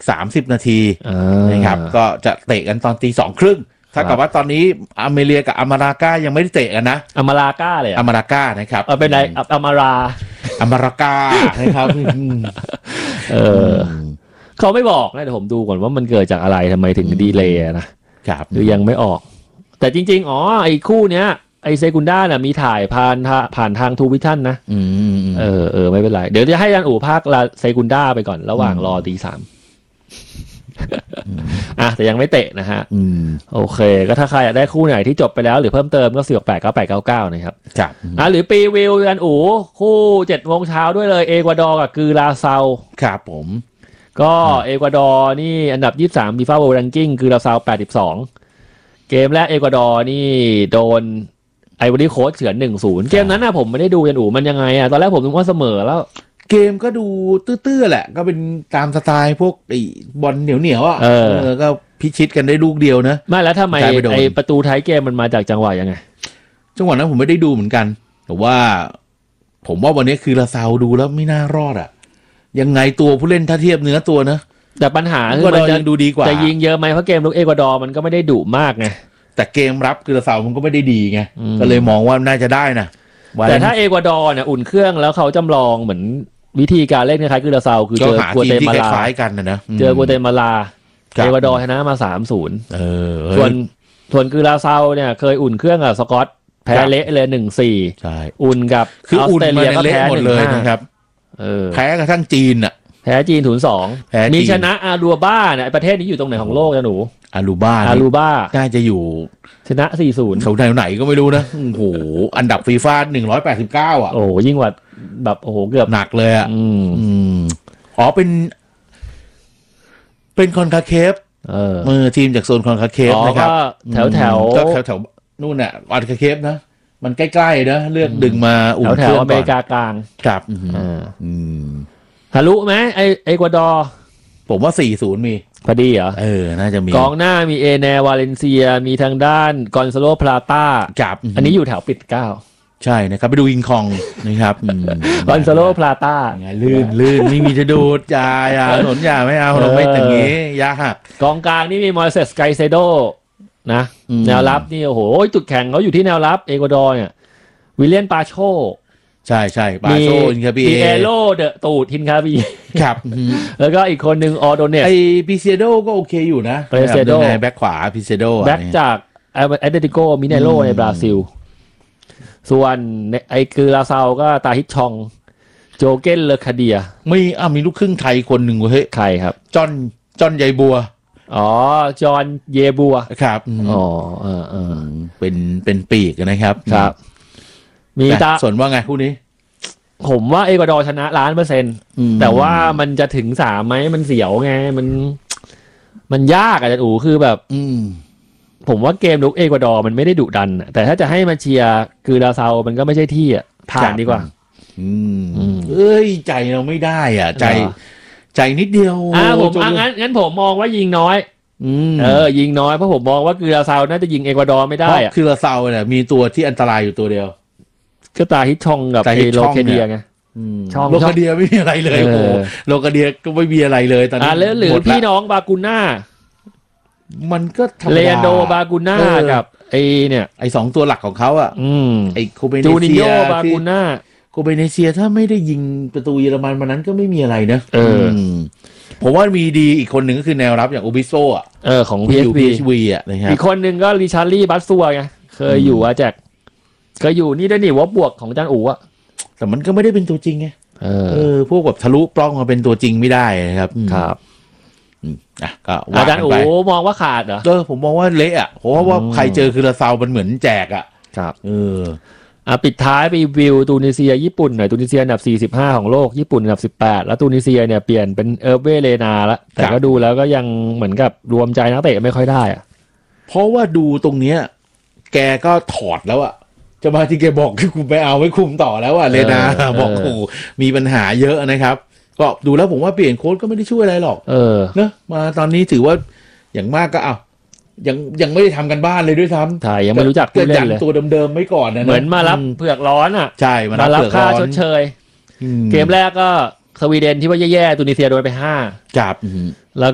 30 นาทีนะครับก็จะเตะกันตอน 2:30 นถ้ากับว่าตอนนี้อเมเรียกับอมาราก้ายังไม่ได้เตะกันนะอมาราก้าเลยอมาราก้านะครับเป็นไรอมาราก้านะครับเขาไม่บอกนะเดี๋ยวผมดูก่อนว่ามันเกิดจากอะไรทำไมถึงดีเลย์นะครับหรือยังไม่ออกแต่จริงๆไอ้คู่เนี้ยไอ้เซกุนด้าน่ะมีถ่ายผ่านทางทูวิชั่นนะไม่เป็นไรเดี๋ยวจะให้อาจารย์อู๋ภาคละเซกุนด้าไปก่อนระหว่างรอตี 3แต่ยังไม่เตะนะฮะโอเคก็ถ้าใครอยากได้คู่ไหนที่จบไปแล้วหรือเพิ่มเติมก็4689899นะครับครับหรือปีวิวอาจารย์อู๋คู่ 7:00 นด้วยเลยเอกวาดอร์กับกือราเซาครับผมก็เอกวาดอร์นี่อันดับ23 FIFA World Ranking กือราเซา82เกมแรกเอกวาดอร์นี่โดนไอวอรี่โค้ชเฉือน 1-0 เกมนั้นผมไม่ได้ดูยันอู๋มันยังไงตอนแรกผมนึกว่าเสมอแล้วเกมก็ดูตื้อๆแหละก็เป็นตามสไตล์พวกไอ้บอลเหนียวๆก็พิชิตกันได้ลูกเดียวนะไม่แล้วทำไมไอประตูท้ายเกมมันมาจากจังหวะยังไงจังหวะนั้นผมไม่ได้ดูเหมือนกันแต่ว่าผมว่าวันนี้คือลาซาวดูแล้วไม่น่ารอดยังไงตัวผู้เล่นถ้าเทียบเนื้อตัวนะแต่ปัญหาคือมันจะดูดีกว่าจะยิงเยอะไหมเพราะเกมลุกเอกวาดอร์มันก็ไม่ได้ดุมากไงแต่เกมรับคือลาซาวมันก็ไม่ได้ดีไงก็เลยมองว่าน่าจะได้นะแต่ถ้าเอกวาดอร์เนี่ยอุ่นเครื่องแล้วเขาจำลองเหมือนวิธีการเล่นคล้ายๆคือลาซาวคือเจอกัวเตมาลาคล้ายกันนะเจอกัวเตมาลาเอกวาดอร์ชนะมา 3-0 ส่วนคือลาซาวเนี่ยเคยอุ่นเครื่องกับสกอตแพ้เละเลย 1-4 ใช่อุ่นกับออสเตรเลียก็แพ้หมดเลยนะครับแพ้กระทั่งจีนแพ้จีน 0-2 มีชนะอารูบ้าเนี่ยประเทศนี้อยู่ตรงไหนของโลกจ้ะหนูอารูบ้าน่าจะอยู่ชนะ 4-0 แถวไหนก็ไม่รู้นะโอ้โหอันดับฟีฟ่า189 โอ้ยิ่งกว่าแบบโอ้โหเกือบหนักเลยเป็นคอนคาเคฟทีมจากโซนคอนคาเคฟนะครับแถวนู่นน่ะคอนคาเคฟนะมันใกล้ๆนะเลือกดึงมาอุ่นเครื่องก่อนแถวอเมริกากลางครับทะลุไหมไอเอกวาดอร์ผมว่า 4-0 มีพอดีเหรอน่าจะมีกองหน้ามีเอเนวาเลนเซียมีทางด้านกอนซาโลพลาต้าอันนี้อยู่แถวปิดเก้าใช่นะครับไปดูวิงคองนะครับกอนซาโลพลาต้าลื่นไม่มีจะดูดอย่าหนนอย่าไม่เอาเราไม่อย่างงี้ยากหักกองกลางนี่มีมอยเซสไกเซโดนะแนวรับนี่โอ้โหจุดแข็งเขาอยู่ที่แนวรับเอกวาดอร์เนี่ยวิลเลียนปาโชใช่ปาโชทินคาบีมีเอโลเดอะตูดทินคาบีครับแล้วก็อีกคนหนึ่งออโดเนสไอพิเซโดก็โอเคอยู่นะพิเซโดแบ็คขวาพิเซโดแบ็คจากแอตเลติโกมิเนโรในบราซิลส่วนไอคือลาซาวก็ตาฮิตชองโจเกนเลคาเดียมีลูกครึ่งไทยคนหนึ่งเฮ้ยใครครับจอนใยบัวจอนเยบัวครับเป็นปีกนะครับครับมีส่วนว่าไงคู่นี้ผมว่าเอกวาดอร์ชนะ 100%แต่ว่ามันจะถึง3ไหมมันเสียวไงมันยากอาจารย์อู๋คือแบบผมว่าเกมลุกเอกวาดอร์มันไม่ได้ดุดันแต่ถ้าจะให้มาเชียร์คือลาซาวมันก็ไม่ใช่ที่ผ่านดีกว่าใจเราไม่ได้ใจนิดเดียวผมงั้นผมมองว่ายิงน้อยยิงน้อยเพราะผมมองว่าคือลาซาวน่าจะยิงเอกวาดอร์ไม่ได้คือลาซาวเนี่ยมีตัวที่อันตรายอยู่ตัวเดียวก็ตาฮิตชองกับโลเคเดียไงโลคาเดียไม่มีอะไรเลยโอ้โลคาเดียก็ไม่มีอะไรเลยตอนนี้แล้วหรือพี่น้องบากูน่ามันก็เลอันโดบากูน่ากับไอ 2ตัวหลักของเขาไอโคเบเนเซียจูนิโญ่บากูน่าโคเบเนเซียถ้าไม่ได้ยิงประตูเยอรมันวันนั้นก็ไม่มีอะไรนะผมว่ามีดีอีกคนหนึ่งก็คือแนวรับอย่างโอบิโซของ PSV นะครับอีกคนหนึ่งก็ริชาร์ลี่บัสซัวไงเคยอยู่อาแจ็คก็อยู่นี่ได้นี่ว่าบวกของอาจารย์อู๋แต่มันก็ไม่ได้เป็นตัวจริงไงพวกแบบทะลุปล้องมาเป็นตัวจริงไม่ได้นะครับก็อาจารย์อู๋มองว่าขาดเหรอผมมองว่าเละเพราะว่าใครเจอคือลาซาวมันเหมือนแจกครับปิดท้ายไปวิวตูนิเซียญี่ปุ่นหน่อยตูนิเซียอันดับ45ของโลกญี่ปุ่นอันดับ18แล้วตูนิเซียเนี่ยเปลี่ยนเป็นเอร์เวเลนาแล้วแต่ก็ดูแล้วก็ยังเหมือนกับรวมใจนักเตะไม่ค่อยได้เพราะว่าดูตรงเนี้ยแกก็ถอดแล้วจะมาที่แกบอกคือกูไปเอาไว้คุมต่อแล้วเลนาบอกโอ้มีปัญหาเยอะนะครับก็ดูแล้วผมว่าเปลี่ยนโค้ชก็ไม่ได้ช่วยอะไรหรอกนะมาตอนนี้ถือว่าอย่างมากก็ยังไม่ได้ทำกันบ้านเลยด้วยซ้ำใช่ยังไม่รู้จักผู้เล่นเลยตัวเดิมๆไม่ก่อนนะเหมือนมารับเผือกร้อนใช่มารับค่าชดเชยเกมแรกก็สวีเดนที่ว่าแย่ๆตูนิเซียโดนไป5 จับ